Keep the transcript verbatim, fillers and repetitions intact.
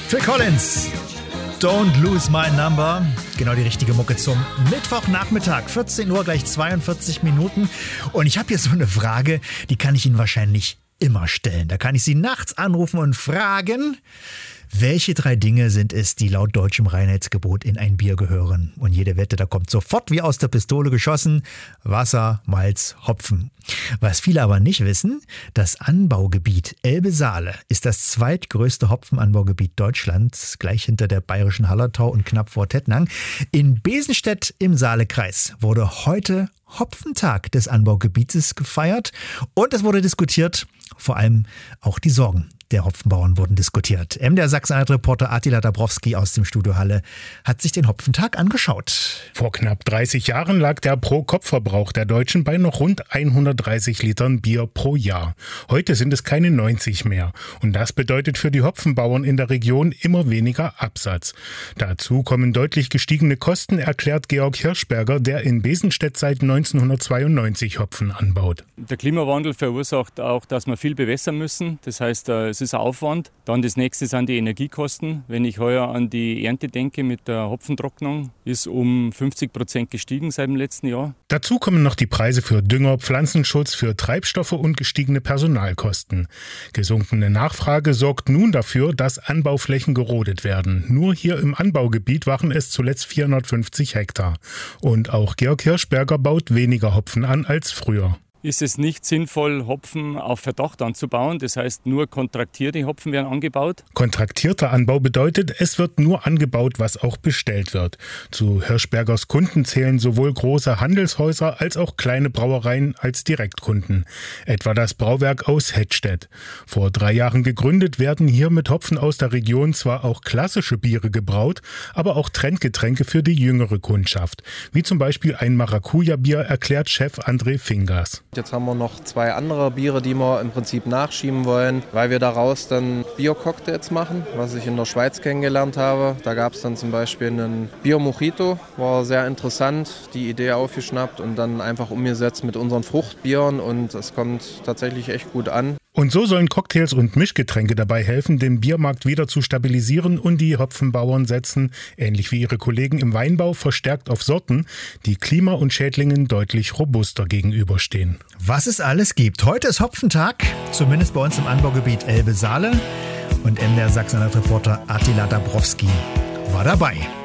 Phil Collins, Don't Lose My Number. Genau die richtige Mucke zum Mittwochnachmittag, vierzehn Uhr, gleich zweiundvierzig Minuten. Und ich habe hier so eine Frage, die kann ich Ihnen wahrscheinlich immer stellen. Da kann ich Sie nachts anrufen und fragen, welche drei Dinge sind es, die laut deutschem Reinheitsgebot in ein Bier gehören? Und jede Wette, da kommt sofort wie aus der Pistole geschossen: Wasser, Malz, Hopfen. Was viele aber nicht wissen, das Anbaugebiet Elbe-Saale ist das zweitgrößte Hopfenanbaugebiet Deutschlands, gleich hinter der bayerischen Hallertau und knapp vor Tettnang. In Besenstedt im Saalekreis wurde heute Hopfentag des Anbaugebietes gefeiert und es wurde diskutiert, vor allem auch die Sorgen der Hopfenbauern wurden diskutiert. M D R Sachsen-Anhalt-Reporter Attila Dabrowski aus dem Studio Halle hat sich den Hopfentag angeschaut. Vor knapp dreißig Jahren lag der Pro-Kopf-Verbrauch der Deutschen bei noch rund hundertdreißig Litern Bier pro Jahr. Heute sind es keine neunzig mehr. Und das bedeutet für die Hopfenbauern in der Region immer weniger Absatz. Dazu kommen deutlich gestiegene Kosten, erklärt Georg Hirschberger, der in Besenstedt seit neunzehnhundertzweiundneunzig Hopfen anbaut. Der Klimawandel verursacht auch, dass wir viel bewässern müssen. Das heißt, es ist ein Aufwand. Dann das nächste sind die Energiekosten. Wenn ich heuer an die Ernte denke mit der Hopfentrocknung, ist um fünfzig Prozent gestiegen seit dem letzten Jahr. Dazu kommen noch die Preise für Dünger, Pflanzenschutz, für Treibstoffe und gestiegene Personalkosten. Gesunkene Nachfrage sorgt nun dafür, dass Anbauflächen gerodet werden. Nur hier im Anbaugebiet waren es zuletzt vierhundertfünfzig Hektar. Und auch Georg Hirschberger baut weniger Hopfen an als früher. Ist es nicht sinnvoll, Hopfen auf Verdacht anzubauen? Das heißt, nur kontraktierte Hopfen werden angebaut? Kontraktierter Anbau bedeutet, es wird nur angebaut, was auch bestellt wird. Zu Hirschbergers Kunden zählen sowohl große Handelshäuser als auch kleine Brauereien als Direktkunden. Etwa das Brauwerk aus Hettstedt. Vor drei Jahren gegründet, werden hier mit Hopfen aus der Region zwar auch klassische Biere gebraut, aber auch Trendgetränke für die jüngere Kundschaft. Wie zum Beispiel ein Maracuja-Bier, erklärt Chef André Fingers. Jetzt haben wir noch zwei andere Biere, die wir im Prinzip nachschieben wollen, weil wir daraus dann Bier-Cocktails machen, was ich in der Schweiz kennengelernt habe. Da gab es dann zum Beispiel einen Bier-Mojito, war sehr interessant, die Idee aufgeschnappt und dann einfach umgesetzt mit unseren Fruchtbieren und es kommt tatsächlich echt gut an. Und so sollen Cocktails und Mischgetränke dabei helfen, den Biermarkt wieder zu stabilisieren, und die Hopfenbauern setzen, ähnlich wie ihre Kollegen im Weinbau, verstärkt auf Sorten, die Klima und Schädlingen deutlich robuster gegenüberstehen. Was es alles gibt. Heute ist Hopfentag, zumindest bei uns im Anbaugebiet Elbe-Saale. Und M D R Sachsen-Anhalt-Reporter Attila Dabrowski war dabei.